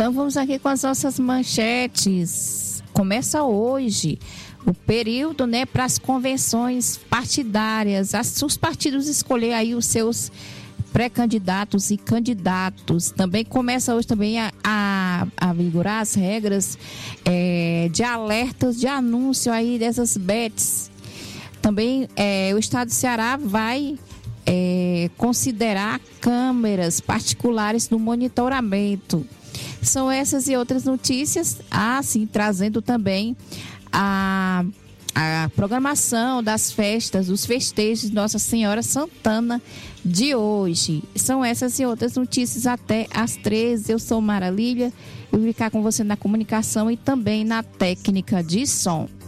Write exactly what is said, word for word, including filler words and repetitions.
Então vamos aqui com as nossas manchetes. Começa hoje o período, né, para as convenções partidárias, as, os partidos escolher aí os seus pré-candidatos e candidatos. Também começa hoje também a, a, a vigorar as regras é, de alertas, de anúncio aí dessas bets. Também é, o estado do Ceará vai é, considerar câmeras particulares no monitoramento. São essas e outras notícias, assim, trazendo também a, a programação das festas, dos festejos de Nossa Senhora Santana de hoje. São essas e outras notícias até às treze. Eu sou Mara Lília, eu vou ficar com você na comunicação e também na técnica de som.